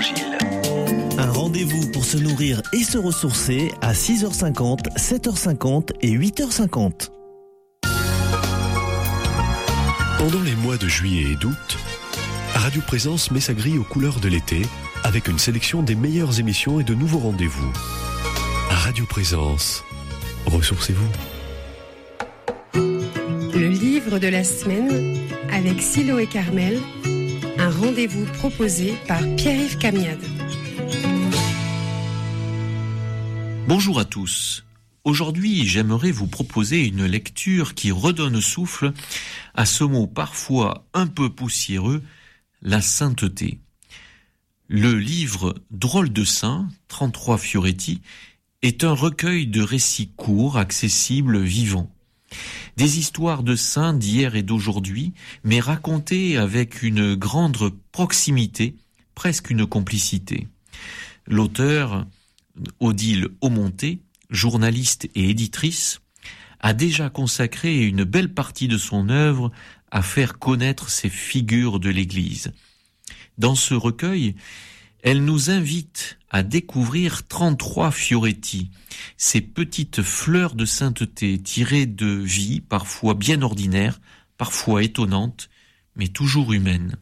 l'Évangile. Un rendez-vous pour se nourrir et se ressourcer à 6h50, 7h50 et 8h50. Pendant les mois de juillet et d'août, Radio Présence met sa grille aux couleurs de l'été avec une sélection des meilleures émissions et de nouveaux rendez-vous. Radio Présence, ressourcez-vous. Le livre de la semaine avec Silo et Carmel, un rendez-vous proposé par Pierre-Yves Camiade. Bonjour à tous. Aujourd'hui, j'aimerais vous proposer une lecture qui redonne souffle à ce mot parfois un peu poussiéreux, la sainteté. Le livre Drôle de saint, 33 Fioretti, est un recueil de récits courts, accessibles, vivants. Des histoires de saints d'hier et d'aujourd'hui, mais racontées avec une grande proximité, presque une complicité. L'auteur, Odile Aumonté, journaliste et éditrice, a déjà consacré une belle partie de son œuvre à faire connaître ces figures de l'Église. Dans ce recueil, elle nous invite à découvrir 33 Fioretti, ces petites fleurs de sainteté tirées de vies parfois bien ordinaires, parfois étonnantes, mais toujours humaines.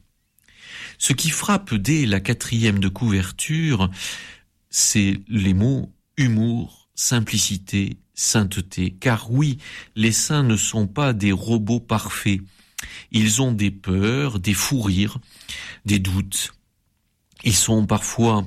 Ce qui frappe dès la 4e de couverture, c'est les mots humour, simplicité, sainteté. Car oui, les saints ne sont pas des robots parfaits. Ils ont des peurs, des fous rires, des doutes. Ils sont parfois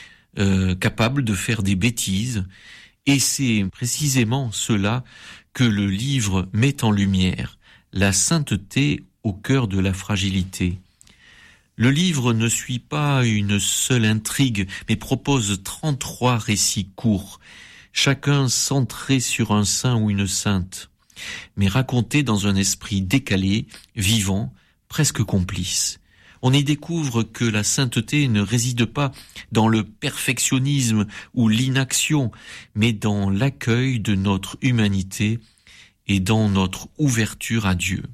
capables de faire des bêtises. Et c'est précisément cela que le livre met en lumière. La sainteté au cœur de la fragilité. Le livre ne suit pas une seule intrigue, mais propose 33 récits courts, chacun centré sur un saint ou une sainte, mais raconté dans un esprit décalé, vivant, presque complice. On y découvre que la sainteté ne réside pas dans le perfectionnisme ou l'inaction, mais dans l'accueil de notre humanité et dans notre ouverture à Dieu.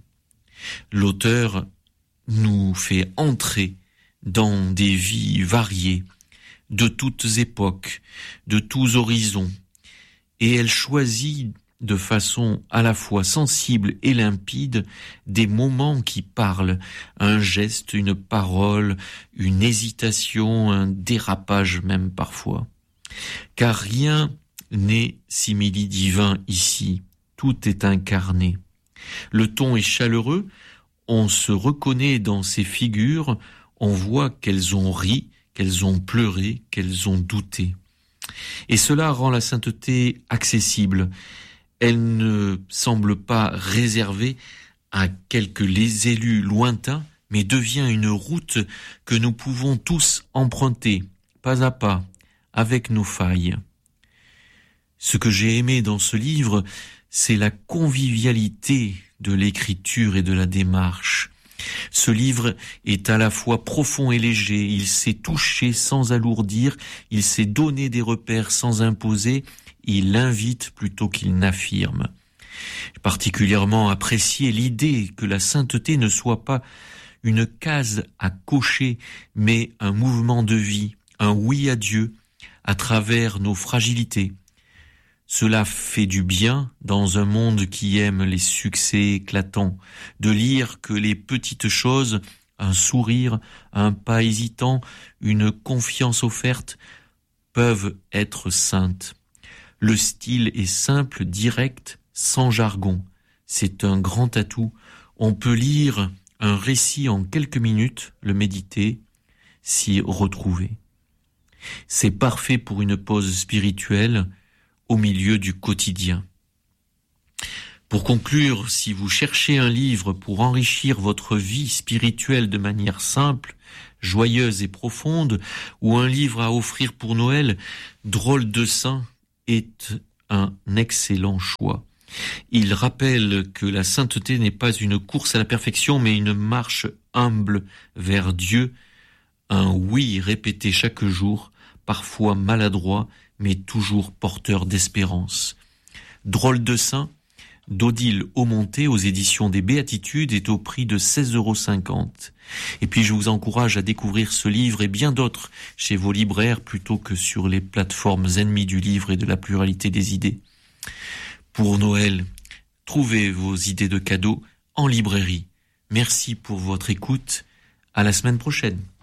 L'auteur nous fait entrer dans des vies variées, de toutes époques, de tous horizons, et elle choisit de façon à la fois sensible et limpide des moments qui parlent, un geste, une parole, une hésitation, un dérapage même parfois. Car rien n'est simili-divin ici, tout est incarné. Le ton est chaleureux, on se reconnaît dans ces figures, on voit qu'elles ont ri, qu'elles ont pleuré, qu'elles ont douté. Et cela rend la sainteté accessible. Elle ne semble pas réservée à quelques les élus lointains, mais devient une route que nous pouvons tous emprunter, pas à pas, avec nos failles. Ce que j'ai aimé dans ce livre, c'est la convivialité de l'écriture et de la démarche. Ce livre est à la fois profond et léger, il sait toucher sans alourdir, il sait donner des repères sans imposer, il invite plutôt qu'il n'affirme. J'ai particulièrement apprécié l'idée que la sainteté ne soit pas une case à cocher, mais un mouvement de vie, un oui à Dieu, à travers nos fragilités. Cela fait du bien dans un monde qui aime les succès éclatants, de lire que les petites choses, un sourire, un pas hésitant, une confiance offerte, peuvent être saintes. Le style est simple, direct, sans jargon. C'est un grand atout. On peut lire un récit en quelques minutes, le méditer, s'y retrouver. C'est parfait pour une pause spirituelle, au milieu du quotidien. Pour conclure, si vous cherchez un livre pour enrichir votre vie spirituelle de manière simple, joyeuse et profonde, ou un livre à offrir pour Noël, Drôle de saint est un excellent choix. Il rappelle que la sainteté n'est pas une course à la perfection, mais une marche humble vers Dieu, un oui répété chaque jour, parfois maladroit, mais toujours porteur d'espérance. Drôle de saint, d'Odile Aumonté aux éditions des Béatitudes est au prix de 16,50 €. Et puis je vous encourage à découvrir ce livre et bien d'autres chez vos libraires plutôt que sur les plateformes ennemies du livre et de la pluralité des idées. Pour Noël, trouvez vos idées de cadeaux en librairie. Merci pour votre écoute. À la semaine prochaine.